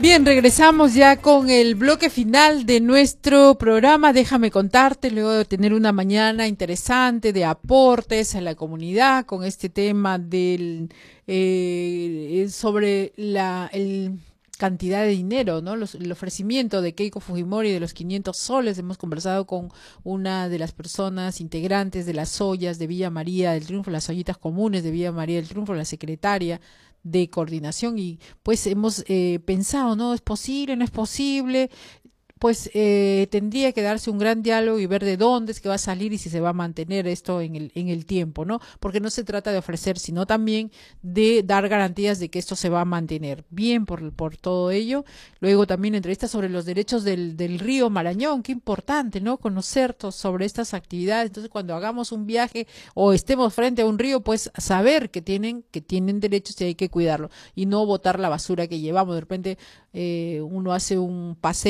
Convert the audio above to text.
Bien, regresamos ya con el bloque final de nuestro programa. Déjame contarte, luego de tener una mañana interesante de aportes a la comunidad con este tema del sobre el cantidad de dinero, ¿no? El ofrecimiento de Keiko Fujimori de los 500 soles. Hemos conversado con una de las personas integrantes de las ollas de Villa María del Triunfo, las ollitas comunes de Villa María del Triunfo, la secretaria de coordinación, y pues hemos pensado, ¿no? ¿Es posible? ¿No es posible? Pues tendría que darse un gran diálogo y ver de dónde es que va a salir y si se va a mantener esto en el tiempo, ¿no? Porque no se trata de ofrecer, sino también de dar garantías de que esto se va a mantener bien por todo ello. Luego también entrevistas sobre los derechos del río Marañón, qué importante, ¿no? Conocer sobre estas actividades. Entonces, cuando hagamos un viaje o estemos frente a un río, pues saber que tienen derechos y hay que cuidarlo y no botar la basura que llevamos. De repente uno hace un paseo